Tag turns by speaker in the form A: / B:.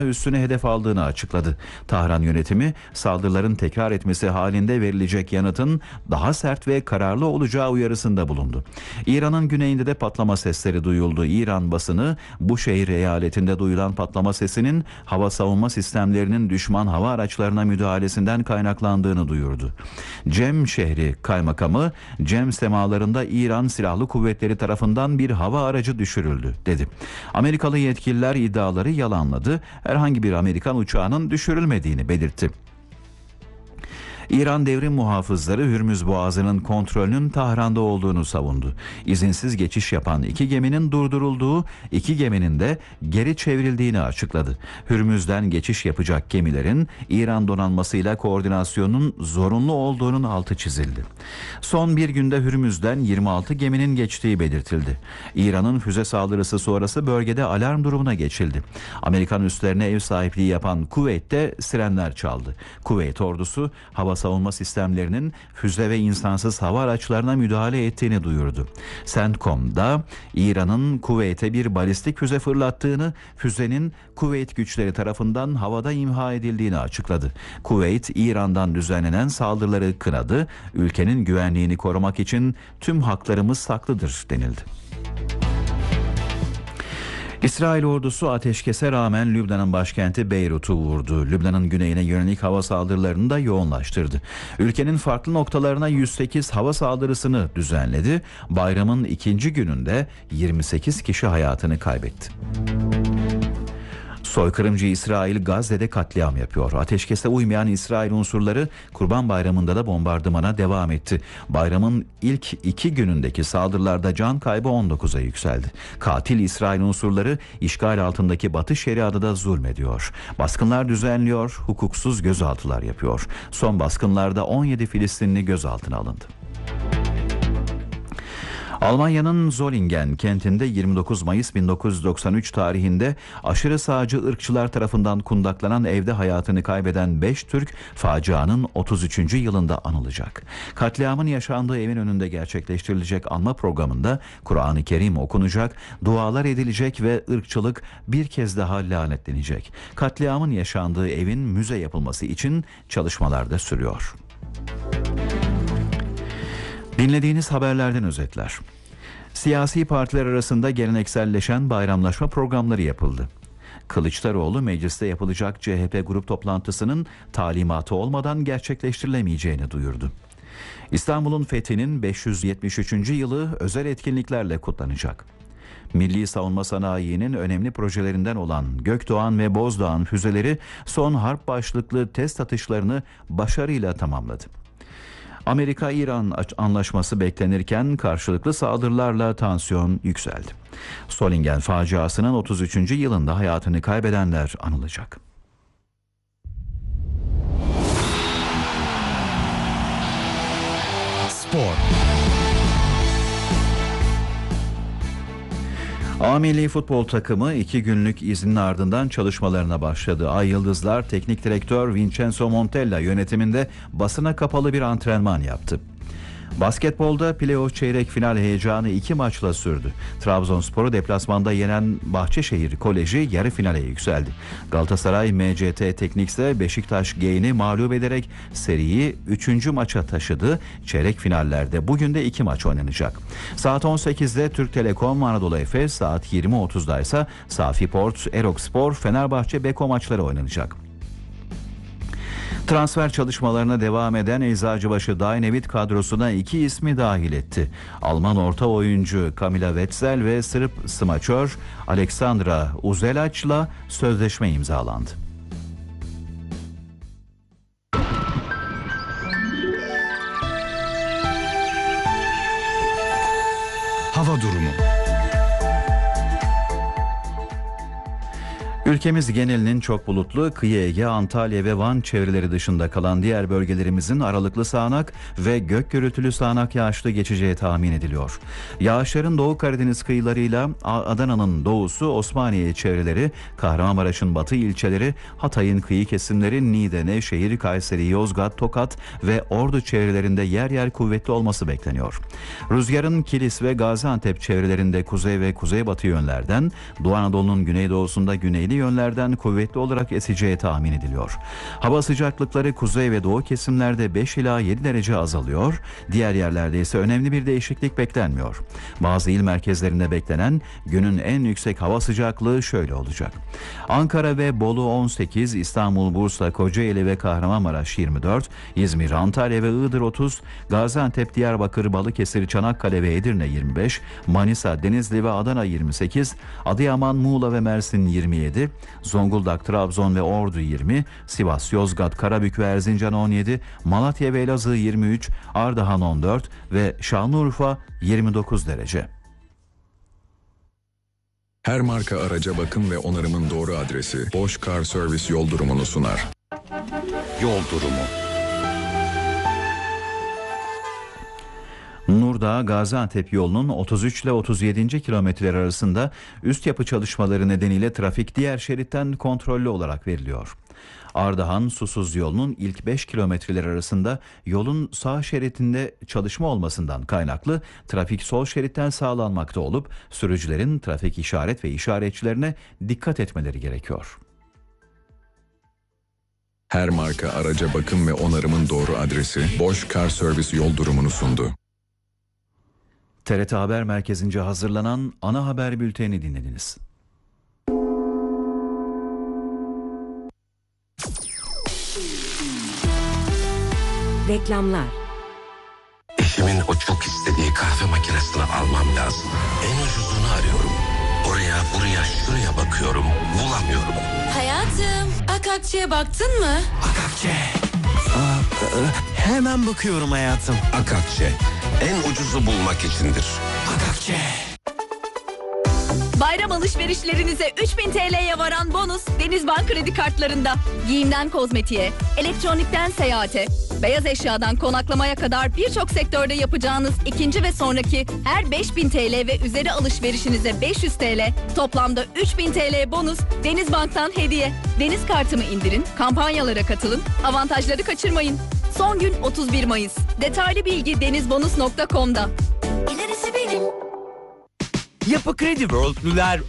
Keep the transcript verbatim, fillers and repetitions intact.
A: üssünü hedef aldığını açıkladı. Tahran yönetimi saldırıların tekrar etmesi halinde verilecek yanıtın daha sert ve kararlı olacağı uyarısında bulundu. İran'ın güneyinde de patlama sesleri duyuldu. İran basını bu şehir eyaletinde duyulan patlama sesinin hava savunma sistemlerinin düşman hava araçlarına müdahalesinden kaynaklandığını duyurdu. Cem şehri kaymakamı, Cem semalarında İran Silahlı Kuvvetleri tarafından bir hava aracı düşürüldü dedi. Amerikalı yetkililer iddiaları yalanladı. Herhangi bir Amerikan uçağının düşürülmediğini belirtti. İran devrim muhafızları Hürmüz Boğazı'nın kontrolünün Tahran'da olduğunu savundu. İzinsiz geçiş yapan iki geminin durdurulduğu, iki geminin de geri çevrildiğini açıkladı. Hürmüz'den geçiş yapacak gemilerin İran donanmasıyla koordinasyonun zorunlu olduğunun altı çizildi. Son bir günde Hürmüz'den yirmi altı geminin geçtiği belirtildi. İran'ın füze saldırısı sonrası bölgede alarm durumuna geçildi. Amerikan üslerine ev sahipliği yapan Kuveyt'te sirenler çaldı. Kuveyt ordusu hava savunma sistemlerinin füze ve insansız hava araçlarına müdahale ettiğini duyurdu. CENTCOM'da İran'ın Kuveyt'e bir balistik füze fırlattığını, füzenin Kuveyt güçleri tarafından havada imha edildiğini açıkladı. Kuveyt, İran'dan düzenlenen saldırıları kınadı. Ülkenin güvenliğini korumak için tüm haklarımız saklıdır denildi. İsrail ordusu ateşkese rağmen Lübnan'ın başkenti Beyrut'u vurdu. Lübnan'ın güneyine yönelik hava saldırılarını da yoğunlaştırdı. Ülkenin farklı noktalarına yüz sekiz hava saldırısını düzenledi. Bayramın ikinci gününde yirmi sekiz kişi hayatını kaybetti. Soykırımcı İsrail Gazze'de katliam yapıyor. Ateşkese uymayan İsrail unsurları Kurban Bayramı'nda da bombardımana devam etti. Bayramın ilk iki günündeki saldırılarda can kaybı on dokuza yükseldi. Katil İsrail unsurları işgal altındaki Batı Şeria'da zulmediyor. Baskınlar düzenliyor, hukuksuz gözaltılar yapıyor. Son baskınlarda on yedi Filistinli gözaltına alındı. Almanya'nın Solingen kentinde yirmi dokuz Mayıs bin dokuz yüz doksan üç tarihinde aşırı sağcı ırkçılar tarafından kundaklanan evde hayatını kaybeden beş Türk facianın otuz üçüncü yılında anılacak. Katliamın yaşandığı evin önünde gerçekleştirilecek anma programında Kur'an-ı Kerim okunacak, dualar edilecek ve ırkçılık bir kez daha lanetlenecek. Katliamın yaşandığı evin müze yapılması için çalışmalar da sürüyor. Dinlediğiniz haberlerden özetler. Siyasi partiler arasında gelenekselleşen bayramlaşma programları yapıldı. Kılıçdaroğlu mecliste yapılacak C H P grup toplantısının talimatı olmadan gerçekleştirilemeyeceğini duyurdu. İstanbul'un fethinin beş yüz yetmiş üçüncü yılı özel etkinliklerle kutlanacak. Milli savunma sanayinin önemli projelerinden olan Gökdoğan ve Bozdağ'ın füzeleri son harp başlıklı test atışlarını başarıyla tamamladı. Amerika-İran anlaşması beklenirken karşılıklı saldırılarla tansiyon yükseldi. Solingen faciasının otuz üçüncü yılında hayatını kaybedenler anılacak. Spor. A Milli Futbol takımı iki günlük iznin ardından çalışmalarına başladı. Ay Yıldızlar Teknik Direktör Vincenzo Montella yönetiminde basına kapalı bir antrenman yaptı. Basketbolda playoff çeyrek final heyecanı iki maçla sürdü. Trabzonspor'u deplasmanda yenen Bahçeşehir Koleji yarı finale yükseldi. Galatasaray M C T Teknik'se Beşiktaş G'ni mağlup ederek seriyi üçüncü maça taşıdı. Çeyrek finallerde bugün de iki maç oynanacak. Saat on sekizde Türk Telekom Anadolu Efes, saat yirmi otuzda ise Safi Port, Erokspor, Fenerbahçe Beko maçları oynanacak. Transfer çalışmalarına devam eden Eczacıbaşı Dynevit kadrosuna iki ismi dahil etti. Alman orta oyuncu Kamila Wetzel ve Sırp smaçör Aleksandra Uzelaç'la sözleşme imzalandı. Hava durumu. Ülkemiz genelinin çok bulutlu, kıyı Ege, Antalya ve Van çevreleri dışında kalan diğer bölgelerimizin aralıklı sağanak ve gök gürültülü sağanak yağışlı geçeceği tahmin ediliyor. Yağışların Doğu Karadeniz kıyılarıyla Adana'nın doğusu, Osmaniye çevreleri, Kahramanmaraş'ın batı ilçeleri, Hatay'ın kıyı kesimleri, Niğde, Nevşehir, Kayseri, Yozgat, Tokat ve Ordu çevrelerinde yer yer kuvvetli olması bekleniyor. Rüzgarın Kilis ve Gaziantep çevrelerinde kuzey ve kuzeybatı yönlerden, Doğu Anadolu'nun güneydoğusunda güneyli yönlerden kuvvetli olarak eseceği tahmin ediliyor. Hava sıcaklıkları kuzey ve doğu kesimlerde beş ila yedi derece azalıyor. Diğer yerlerde ise önemli bir değişiklik beklenmiyor. Bazı il merkezlerinde beklenen günün en yüksek hava sıcaklığı şöyle olacak. Ankara ve Bolu on sekiz, İstanbul, Bursa, Kocaeli ve Kahramanmaraş yirmi dört, İzmir, Antalya ve Iğdır otuz, Gaziantep, Diyarbakır, Balıkesir, Çanakkale ve Edirne yirmi beş, Manisa, Denizli ve Adana yirmi sekiz, Adıyaman, Muğla ve Mersin yirmi yedi, Zonguldak, Trabzon ve Ordu yirmi, Sivas, Yozgat, Karabük ve Erzincan on yedi, Malatya ve Elazığ yirmi üç, Ardahan on dört ve Şanlıurfa yirmi dokuz derece.
B: Her marka araca bakım ve onarımın doğru adresi Bosch Car Service yol durumunu sunar.
C: Yol durumu.
A: Nurdağ Gaziantep yolunun otuz üç ile otuz yedinci kilometreler arasında üst yapı çalışmaları nedeniyle trafik diğer şeritten kontrollü olarak veriliyor. Ardahan Susuz yolunun ilk beş kilometreler arasında yolun sağ şeridinde çalışma olmasından kaynaklı trafik sol şeritten sağlanmakta olup sürücülerin trafik işaret ve işaretçilerine dikkat etmeleri gerekiyor.
B: Her marka araca bakım ve onarımın doğru adresi Bosch Car Service yol durumunu sundu.
A: T R T Haber Merkezi'nce hazırlanan ana haber bülteni dinlediniz.
D: Reklamlar.
C: Eşimin o çok istediği kahve makinesini almam lazım. En ucuzunu arıyorum. Oraya buraya şuraya bakıyorum. Bulamıyorum.
D: Hayatım, Akakçe'ye baktın mı?
C: Akakçe. Aa, e, hemen bakıyorum hayatım. Akakçe. En ucuzu bulmak içindir. Akakçe.
E: Bayram alışverişlerinize üç bin T L'ye varan bonus Denizbank kredi kartlarında. Giyimden kozmetiğe, elektronikten seyahate, beyaz eşyadan konaklamaya kadar birçok sektörde yapacağınız ikinci ve sonraki her beş bin T L ve üzeri alışverişinize beş yüz T L, toplamda üç bin T L bonus Denizbank'tan hediye. Deniz kartımı indirin, kampanyalara katılın, avantajları kaçırmayın. Son gün otuz bir Mayıs. Detaylı bilgi denizbonus nokta com'da.
D: İlerisi benim.
F: Yapı Kredi World'lüler